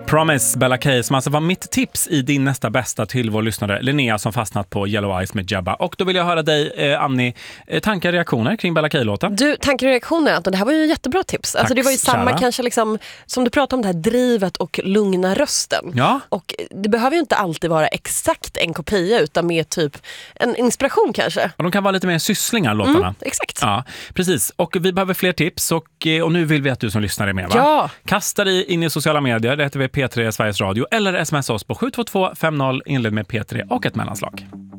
Promise, Bella K, som alltså var mitt tips i din nästa bästa till vår lyssnare Linnea som fastnat på Yellow Eyes med Jabba. Och då vill jag höra dig, Annie, tankar och reaktioner kring Bella K-låten? Du, tankar och reaktioner, Anton, det här var ju jättebra tips. Alltså det var ju samma kära. kanske liksom, som du pratade om, det här drivet och lugna rösten. Ja. Och det behöver ju inte alltid vara exakt en kopia utan mer typ en inspiration kanske. Och de kan vara lite mer sysslingar, låtarna. Exakt. Ja, precis. Och vi behöver fler tips och nu vill vi att du som lyssnar är med, va? Ja. Kasta dig in i sociala medier, det heter vi P3 Sveriges Radio, eller sms oss på 72250, inled med P3 och ett mellanslag.